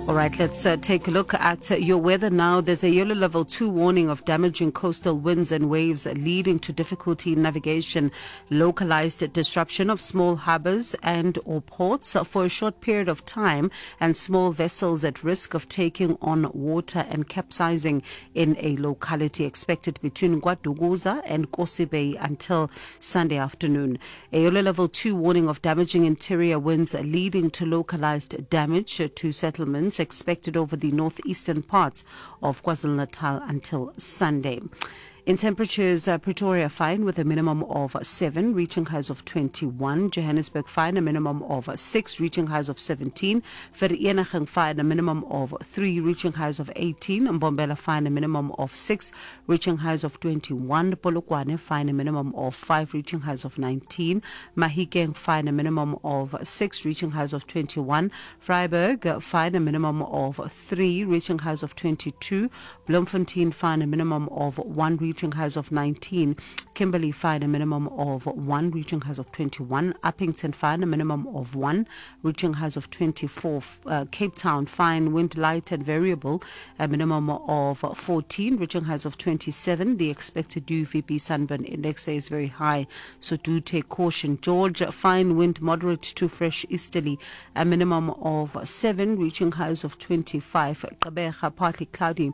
All right, let's take a look at your weather now. There's a yellow level 2 warning of damaging coastal winds and waves leading to difficulty in navigation, localized disruption of small harbors and or ports for a short period of time, and small vessels at risk of taking on water and capsizing in a locality expected between Guaduguza and Kosi Bay until Sunday afternoon. A yellow level 2 warning of damaging interior winds leading to localized damage to settlements expected over the northeastern parts of KwaZulu-Natal until Sunday. In temperatures, Pretoria fine with a minimum of 7, reaching highs of 21. Johannesburg fine, a minimum of 6, reaching highs of 17. Vereeniging fine, a minimum of 3, reaching highs of 18. Mbombela fine, a minimum of 6, reaching highs of 21. Polokwane fine, a minimum of 5, reaching highs of 19. Mahikeng fine, a minimum of 6, reaching highs of 21. Vryburg fine, a minimum of 3, reaching highs of 22. Bloemfontein fine, a minimum of 1, reaching highs of 19. Kimberley fine, a minimum of 1, reaching highs of 21. Uppington fine, a minimum of 1, reaching highs of 24. Cape Town fine, wind light and variable, a minimum of 14, reaching highs of 27. The expected UVB sunburn index there is very high, so do take caution. George fine, wind moderate to fresh easterly, a minimum of 7, reaching highs of 25. Gqeberha partly cloudy,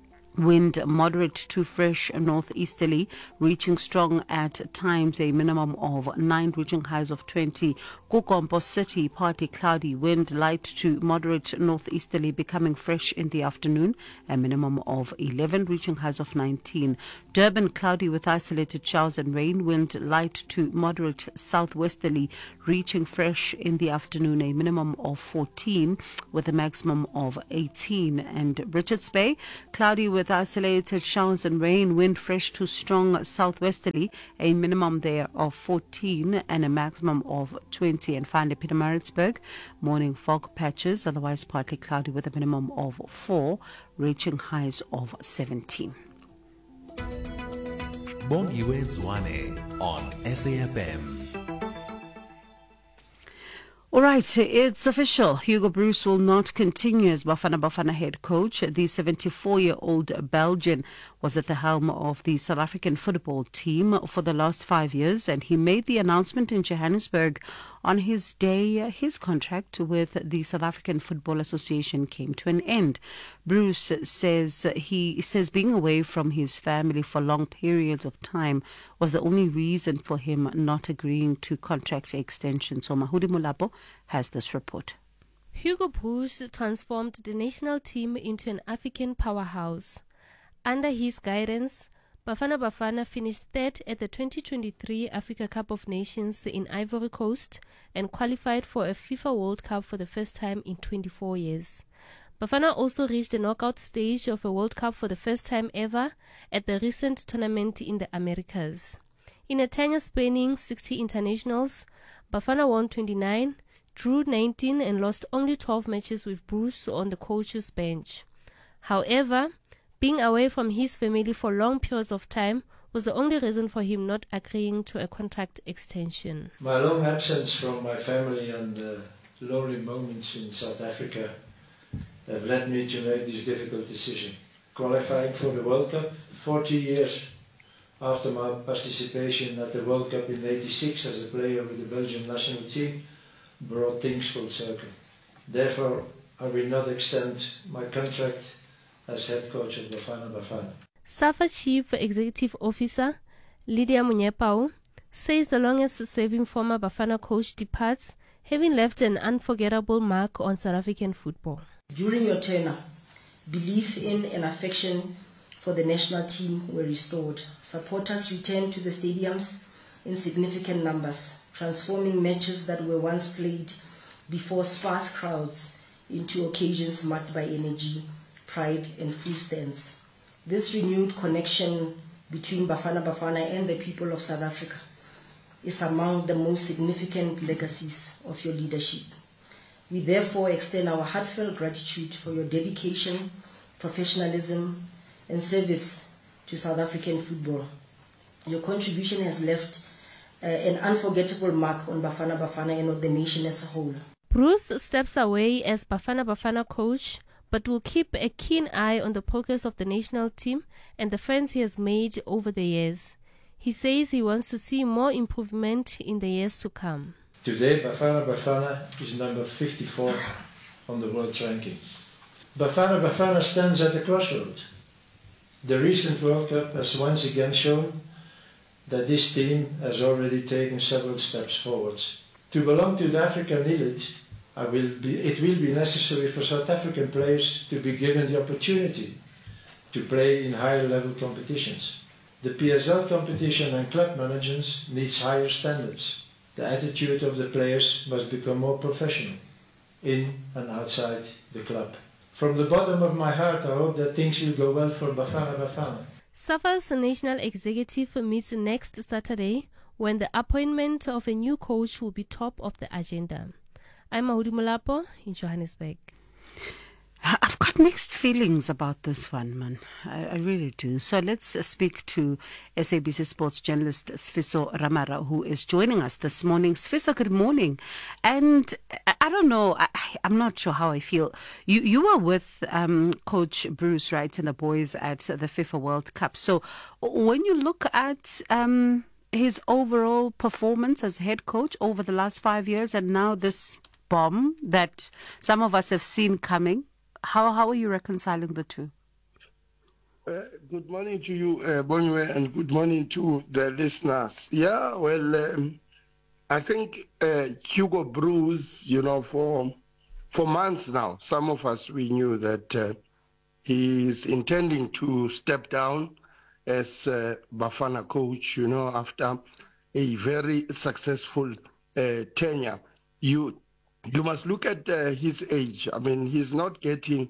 wind moderate to fresh northeasterly, reaching strong at times, a minimum of 9, reaching highs of 20. Kukompo City partly cloudy, wind light to moderate northeasterly, becoming fresh in the afternoon, a minimum of 11, reaching highs of 19. Durban cloudy with isolated showers and rain, wind light to moderate southwesterly, reaching fresh in the afternoon, a minimum of 14 with a maximum of 18. And Richards Bay cloudy with isolated showers and rain, wind fresh to strong southwesterly, a minimum there of 14 and a maximum of 20. And finally, Pietermaritzburg, morning fog patches, otherwise partly cloudy with a minimum of 4, reaching highs of 17. Bongiwe Zwane on SAFM. All right, it's official. Hugo Broos will not continue as Bafana Bafana head coach. The 74-year-old Belgian was at the helm of the South African football team for the last 5 years, and he made the announcement in Johannesburg on his day his contract with the South African Football Association came to an end. Broos says being away from his family for long periods of time was the only reason for him not agreeing to contract extension. So Mahudi Mulapo has this report. Hugo Broos transformed the national team into an African powerhouse. Under his guidance, Bafana Bafana finished third at the 2023 Africa Cup of Nations in Ivory Coast and qualified for a FIFA World Cup for the first time in 24 years. Bafana also reached the knockout stage of a World Cup for the first time ever at the recent tournament in the Americas. In a tenure spanning 60 internationals, Bafana won 29, drew 19 and lost only 12 matches with Broos on the coach's bench. However, being away from his family for long periods of time was the only reason for him not agreeing to a contract extension. My long absence from my family and the lonely moments in South Africa have led me to make this difficult decision. Qualifying for the World Cup 40 years after my participation at the World Cup in '86 as a player with the Belgian national team brought things full circle. Therefore, I will not extend my contract as head coach of Bafana Bafana. SAFA Chief Executive Officer Lydia Munyepao says the longest-serving former Bafana coach departs, having left an unforgettable mark on South African football. During your tenure, belief in and affection for the national team were restored. Supporters returned to the stadiums in significant numbers, transforming matches that were once played before sparse crowds into occasions marked by energy, pride and full stands. This renewed connection between Bafana Bafana and the people of South Africa is among the most significant legacies of your leadership. We therefore extend our heartfelt gratitude for your dedication, professionalism and service to South African football. Your contribution has left an unforgettable mark on Bafana Bafana and on the nation as a whole. Bruce steps away as Bafana Bafana coach, but will keep a keen eye on the progress of the national team and the friends he has made over the years. He says he wants to see more improvement in the years to come. Today, Bafana Bafana is number 54 on the world ranking. Bafana Bafana stands at a crossroads. The recent World Cup has once again shown that this team has already taken several steps forwards. To belong to the African elite, it will be necessary for South African players to be given the opportunity to play in higher level competitions. The PSL competition and club management needs higher standards. The attitude of the players must become more professional, in and outside the club. From the bottom of my heart, I hope that things will go well for Bafana Bafana. SAFA's national executive meets next Saturday when the appointment of a new coach will be top of the agenda. I'm Mahudu Mulapo in Johannesburg. I've got mixed feelings about this one, man. I really do. So let's speak to SABC Sports journalist Sfiso Ramara, who is joining us this morning. Sfiso, good morning. And I don't know, I'm not sure how I feel. You were with Coach Bruce, right, and the boys at the FIFA World Cup. So when you look at his overall performance as head coach over the last 5 years and now this bomb that some of us have seen coming, how are you reconciling the two? Good morning to you, Bonwe, and good morning to the listeners. Yeah, well, I think Hugo Bruce, for months now, some of us, we knew that he is intending to step down as Bafana coach, after a very successful tenure. You must look at his age. I mean, he's not getting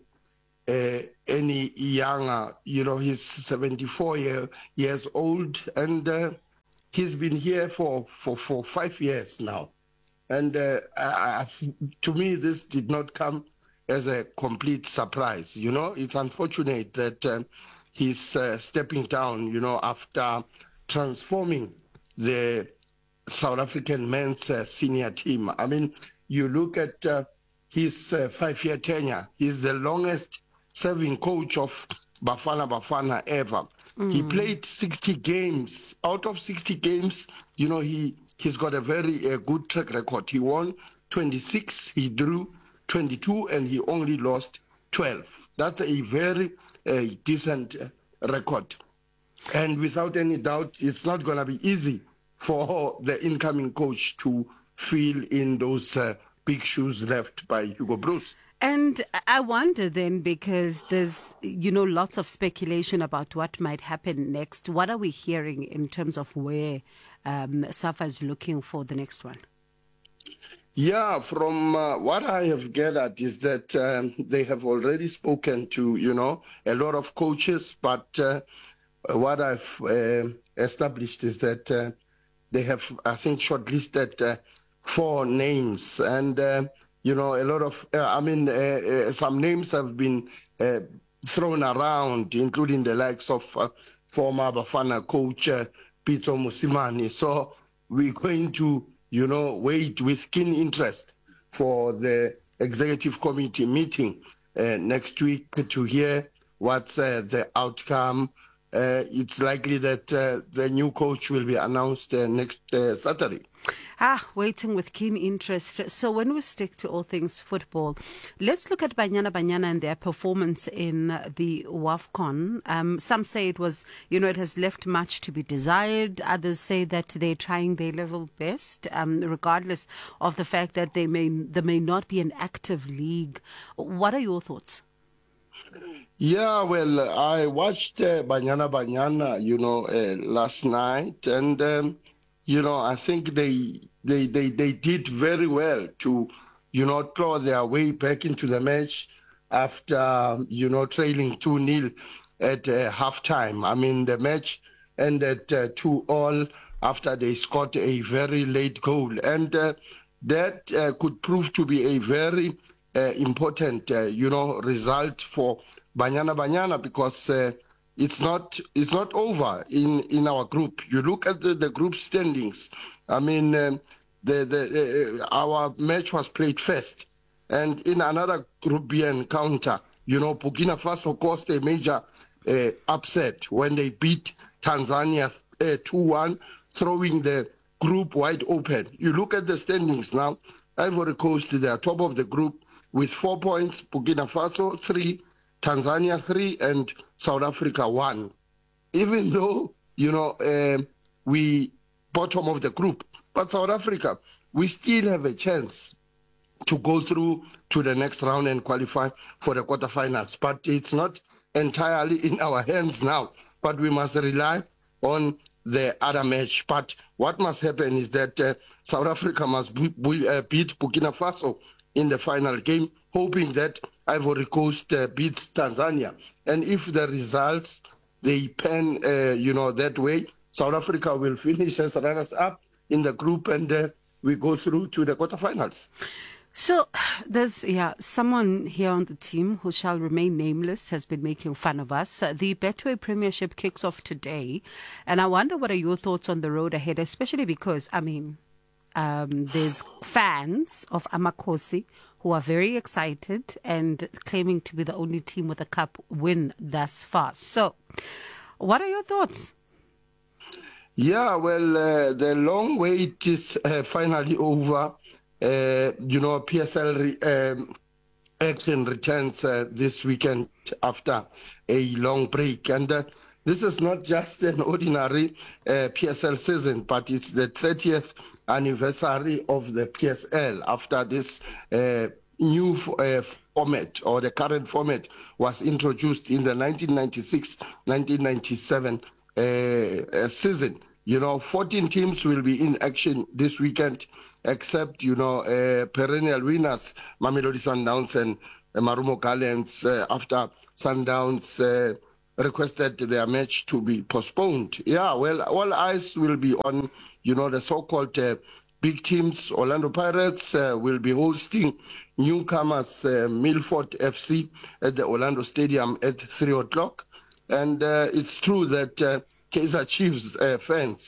any younger. He's 74 years old, and he's been here for 5 years now. And to me, this did not come as a complete surprise. It's unfortunate that he's stepping down, after transforming the South African men's senior team. I mean, you look at his 5-year tenure. He's the longest serving coach of Bafana Bafana ever. He played 60 games. Out of 60 games, he's got a very good track record. He won 26, he drew 22, and he only lost 12. That's a very decent record. And without any doubt, it's not going to be easy for the incoming coach to fill in those big shoes left by Hugo Bruce. And I wonder then, because there's, lots of speculation about what might happen next. What are we hearing in terms of where SAFA is looking for the next one? Yeah, from what I have gathered is that they have already spoken to, a lot of coaches, but what I've established is that they have, I think, shortlisted 4 names, and a lot of, some names have been thrown around, including the likes of former Bafana coach Pitso Mosimane. So we're going to, wait with keen interest for the executive committee meeting next week to hear what's the outcome. It's likely that the new coach will be announced next Saturday. Waiting with keen interest. So when we stick to all things football, let's look at Banyana Banyana and their performance in the WAFCON. Some say it was, it has left much to be desired. Others say that they're trying their level best, regardless of the fact that there may not be an active league. What are your thoughts? Yeah, well, I watched Banyana Banyana, last night, and I think they did very well to, claw their way back into the match after, trailing 2-0 at halftime. I mean, the match ended 2-2 after they scored a very late goal, and that could prove to be a very important, result for Banyana Banyana, because it's not over in our group. You look at the group standings. I mean, our match was played first. And in another Group B encounter, Burkina Faso caused a major upset when they beat Tanzania 2-1, throwing the group wide open. You look at the standings now, Ivory Coast, they are top of the group with 4 points, Burkina Faso 3, Tanzania 3, and South Africa 1. Even though, we bottom of the group, but South Africa, we still have a chance to go through to the next round and qualify for the quarterfinals. But it's not entirely in our hands now, but we must rely on the other match. But what must happen is that South Africa must beat Burkina Faso in the final game, hoping that Ivory Coast beats Tanzania. And if the results, they pan, that way, South Africa will finish as runners-up in the group, and we go through to the quarterfinals. So there's someone here on the team who shall remain nameless has been making fun of us. The Betway Premiership kicks off today, and I wonder what are your thoughts on the road ahead, especially because, there's fans of Amakhosi who are very excited and claiming to be the only team with a cup win thus far. So what are your thoughts? Yeah, well, the long wait is finally over. PSL action returns this weekend after a long break. And this is not just an ordinary PSL season, but it's the 30th anniversary of the PSL after this new format, or the current format, was introduced in the 1996-1997 season. 14 teams will be in action this weekend, except, perennial winners, Mamelodi Sundowns and Marumo Gallants, after Sundowns requested their match to be postponed. Yeah, well, all eyes will be on, the so-called big teams. Orlando Pirates will be hosting newcomers Milford FC at the Orlando Stadium at 3 o'clock. And it's true that Kaizer Chiefs fans,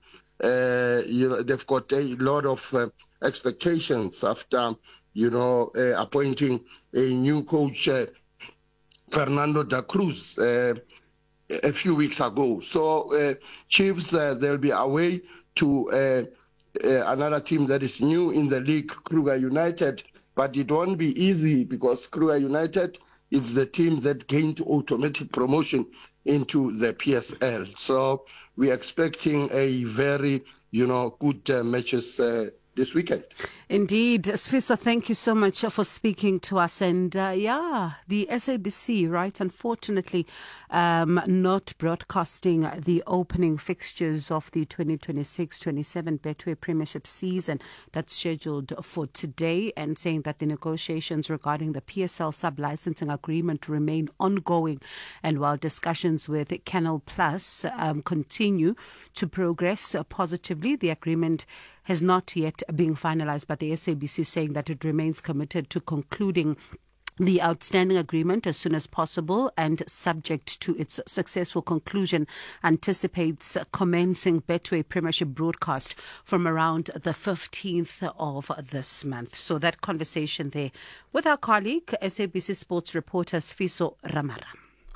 they've got a lot of expectations after, appointing a new coach, Fernando da Cruz, a few weeks ago. So Chiefs, they'll be away to another team that is new in the league, Kruger United. But it won't be easy because Kruger United is the team that gained automatic promotion into the PSL. So we're expecting a very, good matches this weekend. Indeed. Sfiso, thank you so much for speaking to us. And the SABC, right, unfortunately, not broadcasting the opening fixtures of the 2026-27 Betway Premiership season that's scheduled for today, and saying that the negotiations regarding the PSL sub-licensing agreement remain ongoing. And while discussions with Canal Plus continue to progress positively, the agreement has not yet been finalized, but the SABC saying that it remains committed to concluding the outstanding agreement as soon as possible, and subject to its successful conclusion, anticipates commencing Betway Premiership broadcast from around the 15th of this month. So that conversation there with our colleague, SABC Sports reporter Sfiso Ramara.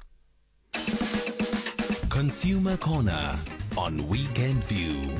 Consumer Corner on Weekend View.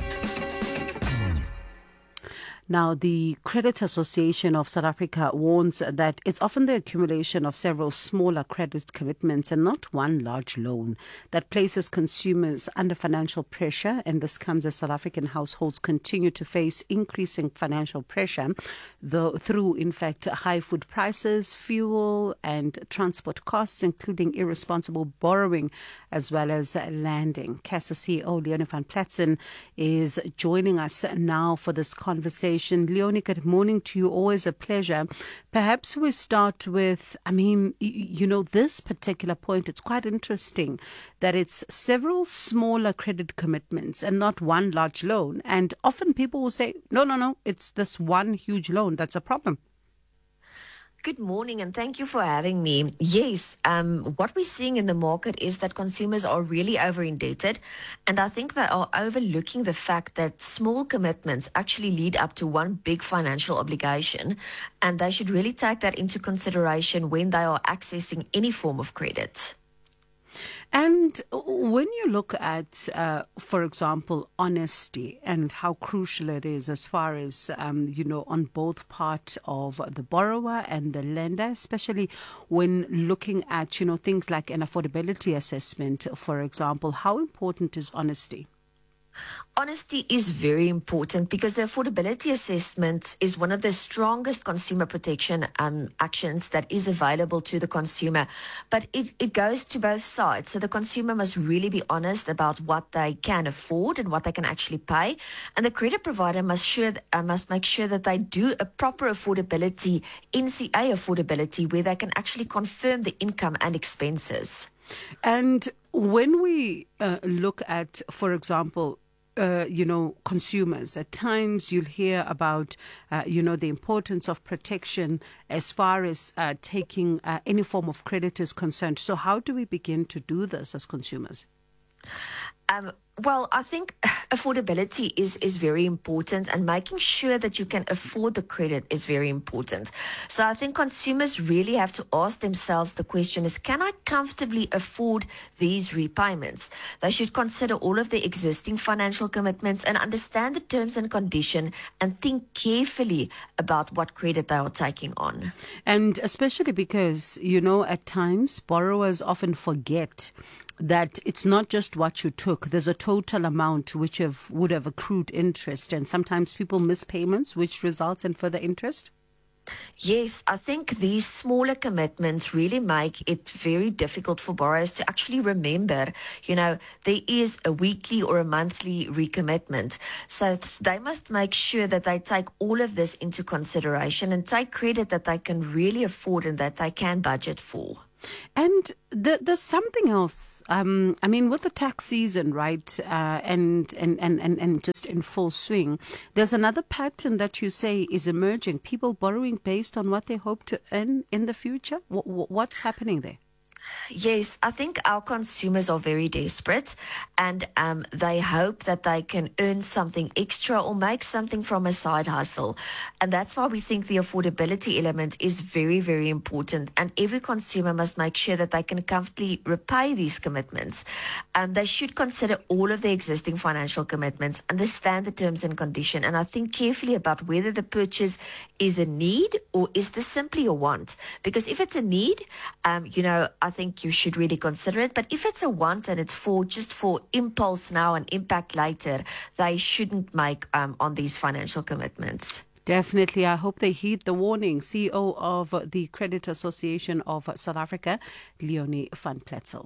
Now, the Credit Association of South Africa warns that it's often the accumulation of several smaller credit commitments and not one large loan that places consumers under financial pressure. And this comes as South African households continue to face increasing financial pressure, through, in fact, high food prices, fuel and transport costs, including irresponsible borrowing as well as lending. CASA CEO Leonie van Platsen is joining us now for this conversation. Leonie, good morning to you. Always a pleasure. Perhaps we start with, this particular point. It's quite interesting that it's several smaller credit commitments and not one large loan. And often people will say, no, it's this one huge loan that's a problem. Good morning, and thank you for having me. Yes, what we're seeing in the market is that consumers are really over-indebted, and I think they are overlooking the fact that small commitments actually lead up to one big financial obligation, and they should really take that into consideration when they are accessing any form of credit. And when you look at, for example, honesty and how crucial it is as far as, on both part of the borrower and the lender, especially when looking at, things like an affordability assessment, for example, how important is honesty? Honesty is very important because the affordability assessment is one of the strongest consumer protection actions that is available to the consumer. But it goes to both sides. So the consumer must really be honest about what they can afford and what they can actually pay. And the credit provider must make sure that they do a proper affordability, NCA affordability, where they can actually confirm the income and expenses. And when we look at, for example, consumers, at times you'll hear about, the importance of protection as far as taking any form of credit is concerned. So how do we begin to do this as consumers? Well, I think affordability is very important, and making sure that you can afford the credit is very important. So I think consumers really have to ask themselves the question is, can I comfortably afford these repayments? They should consider all of the existing financial commitments and understand the terms and conditions and think carefully about what credit they are taking on. And especially because, at times borrowers often forget that it's not just what you took. There's a total amount which would have accrued interest, and sometimes people miss payments, which results in further interest. Yes, I think these smaller commitments really make it very difficult for borrowers to actually remember, there is a weekly or a monthly recommitment. So they must make sure that they take all of this into consideration and take credit that they can really afford and that they can budget for. And there's something else. With the tax season, right, and just in full swing, there's another pattern that you say is emerging. People borrowing based on what they hope to earn in the future. What's happening there? Yes, I think our consumers are very desperate, and they hope that they can earn something extra or make something from a side hustle. And that's why we think the affordability element is very, very important. And every consumer must make sure that they can comfortably repay these commitments. They should consider all of the existing financial commitments, understand the terms and conditions, and I think carefully about whether the purchase is a need or is this simply a want. Because if it's a need, I think you should really consider it. But if it's a want and it's just for impulse now and impact later, they shouldn't make on these financial commitments. Definitely. I hope they heed the warning. CEO of the Credit Association of South Africa, Leonie van Pletzel.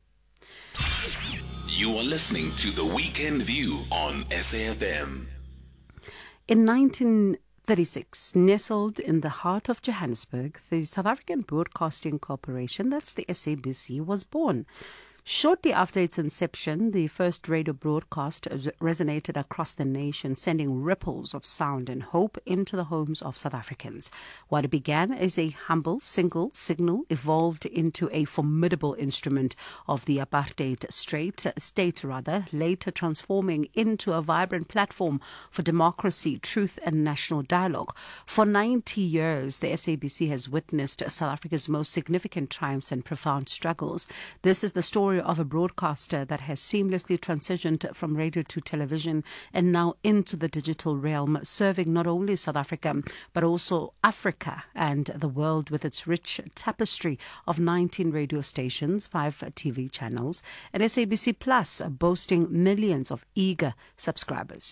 You are listening to The Weekend View on SAFM. In 1936, nestled in the heart of Johannesburg, the South African Broadcasting Corporation, that's the SABC, was born. Shortly after its inception, the first radio broadcast resonated across the nation, sending ripples of sound and hope into the homes of South Africans. What began as a humble single signal evolved into a formidable instrument of the apartheid state, later transforming into a vibrant platform for democracy, truth and national dialogue. For 90 years, the SABC has witnessed South Africa's most significant triumphs and profound struggles. This is the story of a broadcaster that has seamlessly transitioned from radio to television and now into the digital realm, serving not only South Africa but also Africa and the world with its rich tapestry of 19 radio stations, 5 TV channels, and SABC Plus boasting millions of eager subscribers.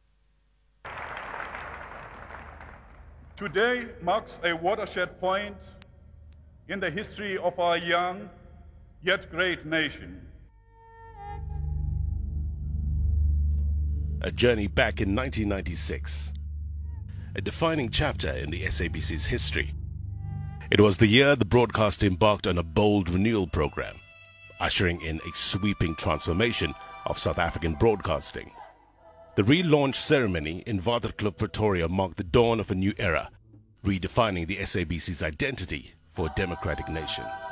Today marks a watershed point in the history of our young yet great nation. A journey back in 1996. A defining chapter in the SABC's history. It was the year the broadcaster embarked on a bold renewal program, ushering in a sweeping transformation of South African broadcasting. The relaunch ceremony in Waterkloof, Pretoria marked the dawn of a new era, redefining the SABC's identity for a democratic nation.